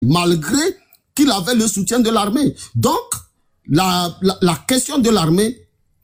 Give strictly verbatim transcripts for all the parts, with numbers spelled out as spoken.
malgré qu'il avait le soutien de l'armée. Donc, la, la, la question de l'armée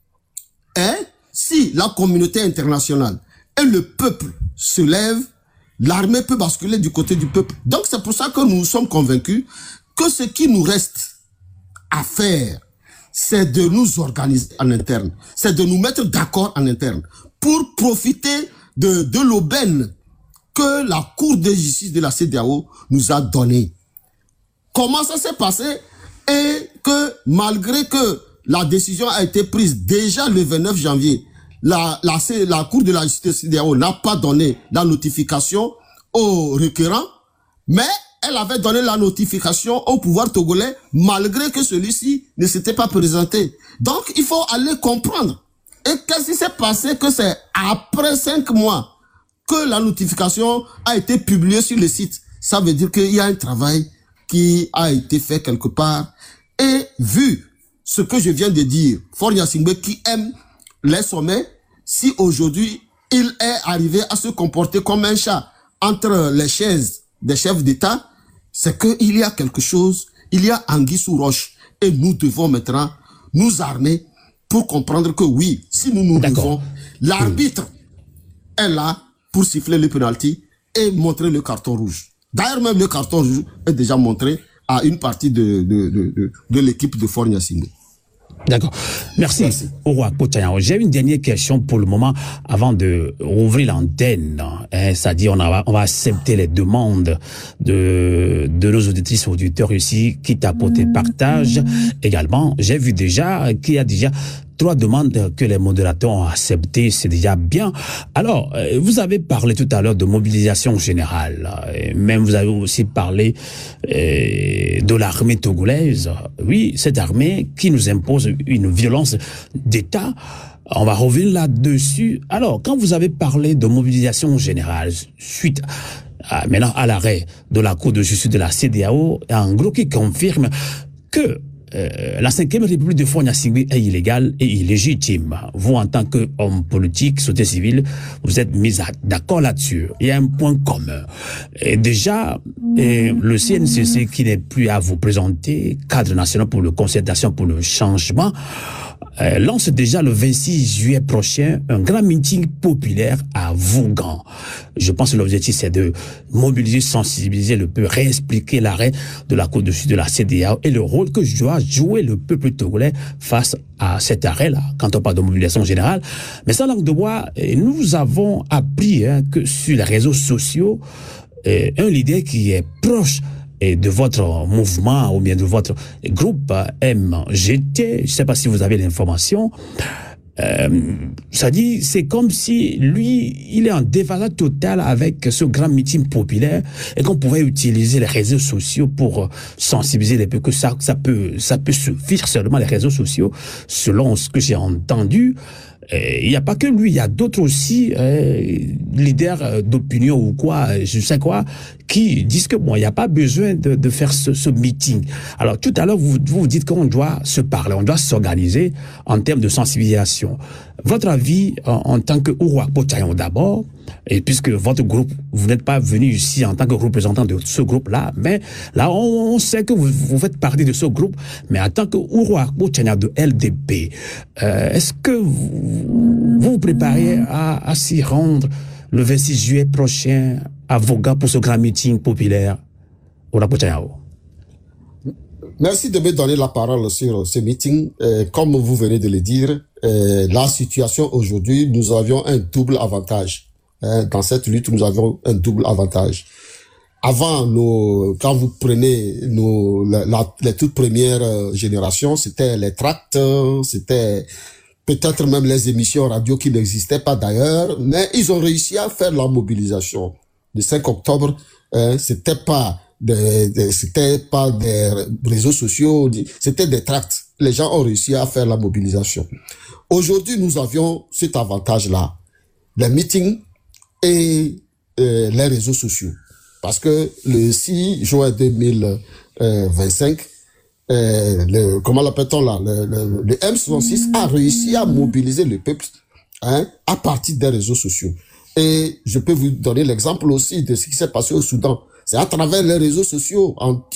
est, si la communauté internationale et le peuple se lèvent, l'armée peut basculer du côté du peuple. Donc, c'est pour ça que nous sommes convaincus que ce qui nous reste à faire, c'est de nous organiser en interne, c'est de nous mettre d'accord en interne pour profiter de, de l'aubaine que la Cour de justice de la C E D E A O nous a donnée. Comment ça s'est passé? Et que malgré que la décision a été prise déjà le vingt-neuf janvier, la, la, la Cour de la justice de la C E D E A O n'a pas donné la notification au requérant, mais elle avait donné la notification au pouvoir togolais malgré que celui-ci ne s'était pas présenté. Donc, il faut aller comprendre. Et qu'est-ce qui s'est passé? Que c'est après cinq mois que la notification a été publiée sur le site. Ça veut dire qu'il y a un travail qui a été fait quelque part. Et vu ce que je viens de dire, Faure Gnassingbé qui aime les sommets, si aujourd'hui il est arrivé à se comporter comme un chat entre les chaises des chefs d'État, c'est qu'il y a quelque chose, il y a anguille sous roche. Et nous devons maintenant nous armer pour comprendre que oui, si nous nous levons, l'arbitre mmh. est là pour siffler le penalty et montrer le carton rouge. D'ailleurs, même le carton rouge est déjà montré à une partie de, de, de, de, de l'équipe de Faure Gnassingbé. D'accord. Merci, Merci. Uruako Tchayao. J'ai une dernière question pour le moment avant de rouvrir l'antenne. Hein, c'est-à-dire, on, a, on va accepter les demandes de, de nos auditrices et auditeurs ici qui t'apportent partage. Également, j'ai vu déjà qu'il y a déjà trois demandes que les modérateurs ont acceptées, c'est déjà bien. Alors, vous avez parlé tout à l'heure de mobilisation générale. Même vous avez aussi parlé euh, de l'armée togolaise. Oui, cette armée qui nous impose une violence d'État. On va revenir là-dessus. Alors, quand vous avez parlé de mobilisation générale, suite à, maintenant à l'arrêt de la Cour de justice de la C E D E A O, en gros qui confirme que Euh, la cinquième République de Faure Gnassingbé est illégale et illégitime. Vous, en tant qu'homme politique, société civile, vous êtes mis d'accord là-dessus. Il y a un point commun. Et déjà, et le C N C C, qui n'est plus à vous présenter, cadre national pour le concertation pour le changement, euh, lance déjà le vingt-six juillet prochain un grand meeting populaire à Vougan. Je pense que l'objectif, c'est de mobiliser, sensibiliser le peuple, réexpliquer l'arrêt de la Cour de justice de la C E D E A O et le rôle que doit jouer le peuple togolais face à cet arrêt-là, quand on parle de mobilisation générale. Mais sans langue de bois, nous avons appris hein, que sur les réseaux sociaux, euh, un leader qui est proche et de votre mouvement ou bien de votre groupe M G T, je ne sais pas si vous avez l'information, euh, ça dit, c'est comme si lui, il est en déphasage total avec ce grand meeting populaire et qu'on pouvait utiliser les réseaux sociaux pour sensibiliser les peuples, que ça, ça peut, ça peut suffire seulement les réseaux sociaux, selon ce que j'ai entendu. Il n'y a pas que lui, il y a d'autres aussi euh, leaders d'opinion ou quoi, je sais quoi, qui disent que bon, il n'y a pas besoin de, de faire ce, ce meeting. Alors tout à l'heure, vous, vous dites qu'on doit se parler, on doit s'organiser en termes de sensibilisation. Votre avis en, en tant que Uruako Tchayao d'abord, et puisque votre groupe, vous n'êtes pas venu ici en tant que représentant de ce groupe-là, mais là, on, on sait que vous, vous faites partie de ce groupe, mais en tant que Uruako Tchayao de L D P, euh, est-ce que vous vous, vous préparez à, à s'y rendre le vingt-six juillet prochain à Vougan pour ce grand meeting populaire Uruako Tchayao? Merci de me donner la parole sur ce meeting. Euh, comme vous venez de le dire, euh, la situation aujourd'hui, nous avions un double avantage. Hein, dans cette lutte, nous avons un double avantage. Avant, nos, quand vous prenez nos, la, la, les toutes premières euh, générations, c'était les tracts, euh, c'était peut-être même les émissions radio qui n'existaient pas d'ailleurs, mais ils ont réussi à faire la mobilisation. Le cinq octobre, hein, c'était pas des, des, c'était pas des réseaux sociaux, c'était des tracts. Les gens ont réussi à faire la mobilisation. Aujourd'hui, nous avions cet avantage-là. Les meetings et euh, les réseaux sociaux. Parce que le six juin deux mille vingt-cinq, euh, le, comment l'appelle-t-on là, le, le, le M soixante-six a réussi à mobiliser le peuple hein, à partir des réseaux sociaux. Et je peux vous donner l'exemple aussi de ce qui s'est passé au Soudan. C'est à travers les réseaux sociaux, en